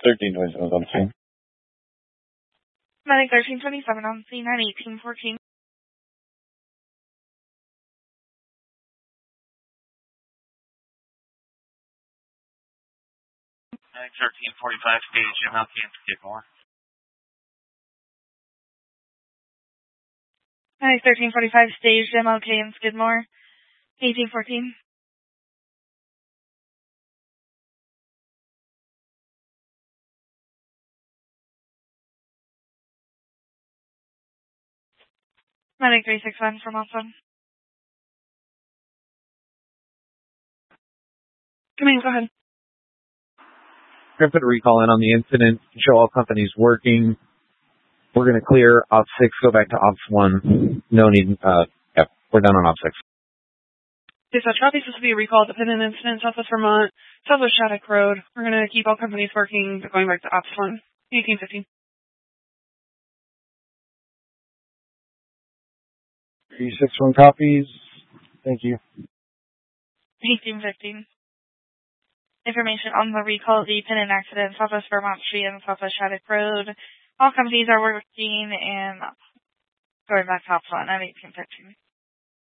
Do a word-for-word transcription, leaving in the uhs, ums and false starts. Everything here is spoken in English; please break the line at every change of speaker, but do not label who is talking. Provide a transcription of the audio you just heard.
thirteen twenty-seven on scene.
Medic thirteen twenty-seven on scene at eighteen fourteen.
Medic thirteen forty-five, stage M L K in Skidmore.
Medic thirteen forty-five, staged M L K in Skidmore. eighteen fourteen. Medic three six one from Austin. Come in, go ahead.
We're going to put a recall in on the incident, show all companies working. We're going to clear Ops six, go back to Ops one. No need, uh, yep, we're done on Ops six.
Dispatch copy. This will be a recall dependent incident, Southwest Vermont, Southwest Shattuck Road. We're going to keep all companies working, going back to Ops one. eighteen fifteen.
three six one copies. Thank you.
eighteen fifteen. Information on the recall of the pendant accident, Southwest Vermont Street and Southwest Shattuck Road. All companies are working and going back to Ops one at eighteen fifteen.